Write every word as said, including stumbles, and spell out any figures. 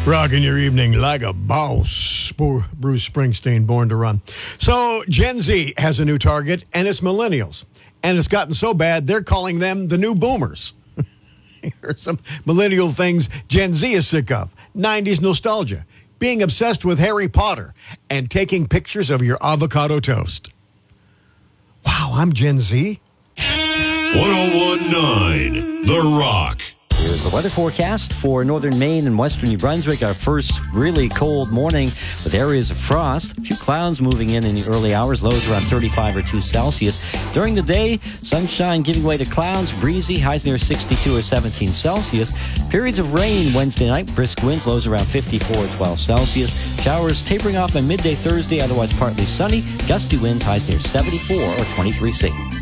Rocking your evening like a boss. Bruce Springsteen, Born to Run. So Gen Z has a new target, and it's millennials. And it's gotten so bad, they're calling them the new boomers. Here's some millennial things Gen Z is sick of. nineties nostalgia, being obsessed with Harry Potter, and taking pictures of your avocado toast. Wow, I'm Gen Z? one oh one point nine The Rock. Here's the weather forecast for northern Maine and western New Brunswick. Our first really cold morning with areas of frost. A few clouds moving in in the early hours. Lows around thirty-five or two Celsius. During the day, sunshine giving way to clouds. Breezy. Highs near sixty-two or seventeen Celsius. Periods of rain Wednesday night. Brisk winds. Lows around fifty-four or twelve Celsius. Showers tapering off by midday Thursday. Otherwise partly sunny. Gusty winds. Highs near seventy-four or twenty-three C.